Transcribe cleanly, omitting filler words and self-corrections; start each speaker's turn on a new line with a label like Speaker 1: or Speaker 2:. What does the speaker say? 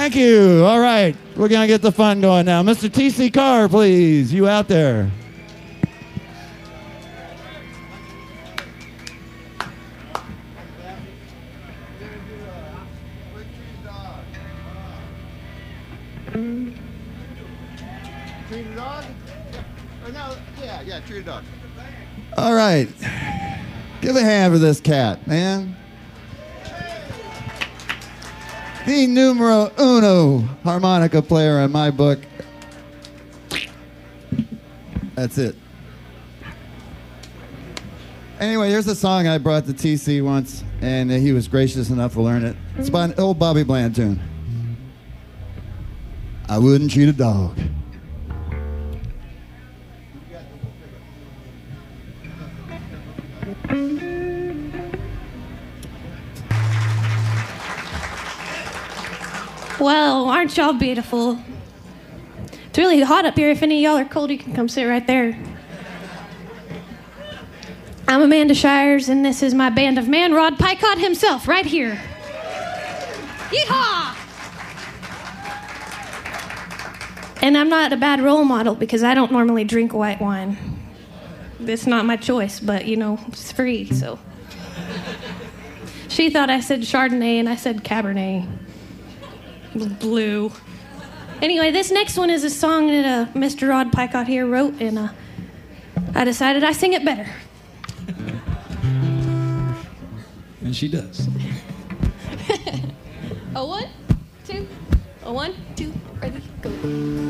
Speaker 1: Thank you. All right. We're going to get the fun going now. Mr. T.C. Carr, please. You out there.
Speaker 2: Treat a dog? Yeah, treat a dog.
Speaker 1: All right. Give a hand for this cat, man. The numero uno harmonica player in my book. That's it. Anyway, here's a song I brought to TC once, and he was gracious enough to learn it. It's by an old Bobby Bland tune. I wouldn't cheat a dog.
Speaker 3: Well, aren't y'all beautiful? It's really hot up here. If any of y'all are cold, you can come sit right there. I'm Amanda Shires, and this is my band of man, Rod Picott himself, right here. Yeehaw! And I'm not a bad role model because I don't normally drink white wine. It's not my choice, but, you know, it's free, so. She thought I said Chardonnay, and I said Cabernet. Blue. Anyway, this next one is a song that Mr. Rod Picott here wrote, and I decided I sing it better.
Speaker 4: And she does.
Speaker 3: A 1, 2, a 1, 2, ready, go.